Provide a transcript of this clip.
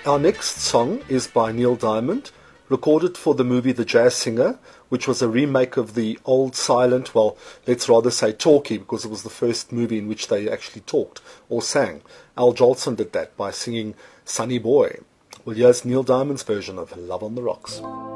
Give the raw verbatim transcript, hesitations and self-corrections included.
Our next song is by Neil Diamond, recorded for the movie The Jazz Singer, which was a remake of the old silent, well, let's rather say talkie, because it was the first movie in which they actually talked or sang. Al Jolson did that by singing Sunny Boy. Well, here's Neil Diamond's version of Love on the Rocks.